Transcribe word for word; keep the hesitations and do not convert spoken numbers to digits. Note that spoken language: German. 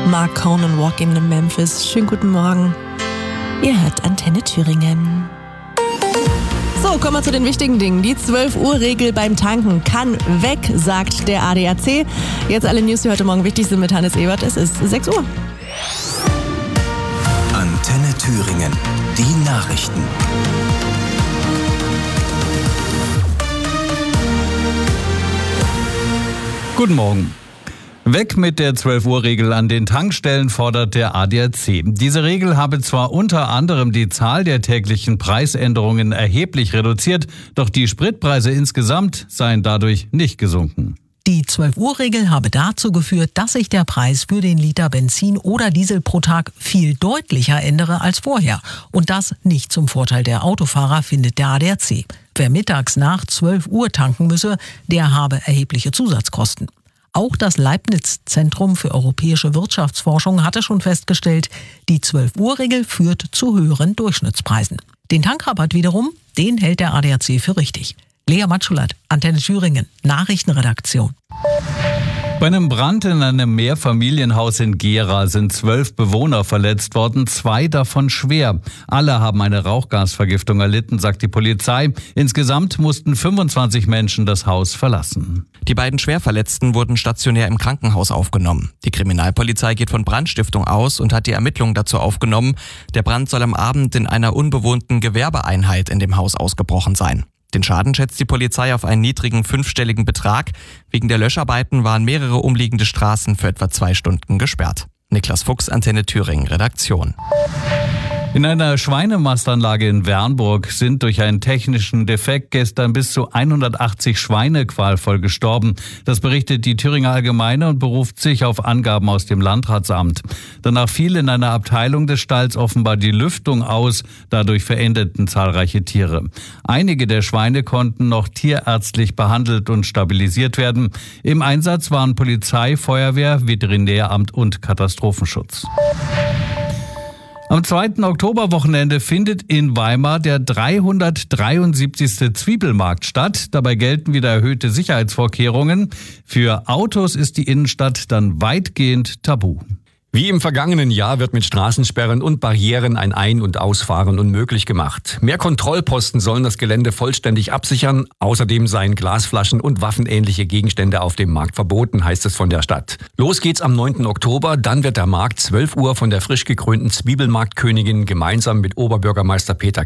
Mark Conan, Walking in Memphis. Schönen guten Morgen. Ihr hört Antenne Thüringen. So, kommen wir zu den wichtigen Dingen. Die zwölf Uhr Regel beim Tanken kann weg, sagt der A D A C. Jetzt alle News, die heute Morgen wichtig sind mit Hannes Ebert. Es ist sechs Uhr. Antenne Thüringen. Die Nachrichten. Guten Morgen. Weg mit der zwölf Uhr Regel an den Tankstellen, fordert der A D A C. Diese Regel habe zwar unter anderem die Zahl der täglichen Preisänderungen erheblich reduziert, doch die Spritpreise insgesamt seien dadurch nicht gesunken. Die zwölf Uhr Regel habe dazu geführt, dass sich der Preis für den Liter Benzin oder Diesel pro Tag viel deutlicher ändere als vorher. Und das nicht zum Vorteil der Autofahrer, findet der A D A C. Wer mittags nach zwölf Uhr tanken müsse, der habe erhebliche Zusatzkosten. Auch das Leibniz-Zentrum für europäische Wirtschaftsforschung hatte schon festgestellt, die zwölf Uhr Regel führt zu höheren Durchschnittspreisen. Den Tankrabatt wiederum, den hält der A D A C für richtig. Lea Matschulat, Antenne Thüringen, Nachrichtenredaktion. Bei einem Brand in einem Mehrfamilienhaus in Gera sind zwölf Bewohner verletzt worden, zwei davon schwer. Alle haben eine Rauchgasvergiftung erlitten, sagt die Polizei. Insgesamt mussten fünfundzwanzig Menschen das Haus verlassen. Die beiden Schwerverletzten wurden stationär im Krankenhaus aufgenommen. Die Kriminalpolizei geht von Brandstiftung aus und hat die Ermittlungen dazu aufgenommen. Der Brand soll am Abend in einer unbewohnten Gewerbeeinheit in dem Haus ausgebrochen sein. Den Schaden schätzt die Polizei auf einen niedrigen fünfstelligen Betrag. Wegen der Löscharbeiten waren mehrere umliegende Straßen für etwa zwei Stunden gesperrt. Niklas Fuchs, Antenne Thüringen, Redaktion. In einer Schweinemastanlage in Wernburg sind durch einen technischen Defekt gestern bis zu hundertachtzig Schweine qualvoll gestorben. Das berichtet die Thüringer Allgemeine und beruft sich auf Angaben aus dem Landratsamt. Danach fiel in einer Abteilung des Stalls offenbar die Lüftung aus. Dadurch verendeten zahlreiche Tiere. Einige der Schweine konnten noch tierärztlich behandelt und stabilisiert werden. Im Einsatz waren Polizei, Feuerwehr, Veterinäramt und Katastrophenschutz. Am zweiten Oktoberwochenende findet in Weimar der dreihundertdreiundsiebzigste Zwiebelmarkt statt. Dabei gelten wieder erhöhte Sicherheitsvorkehrungen. Für Autos ist die Innenstadt dann weitgehend tabu. Wie im vergangenen Jahr wird mit Straßensperren und Barrieren ein Ein- und Ausfahren unmöglich gemacht. Mehr Kontrollposten sollen das Gelände vollständig absichern. Außerdem seien Glasflaschen und waffenähnliche Gegenstände auf dem Markt verboten, heißt es von der Stadt. Los geht's am neunten Oktober. Dann wird der Markt zwölf Uhr von der frisch gekrönten Zwiebelmarktkönigin gemeinsam mit Oberbürgermeister Peter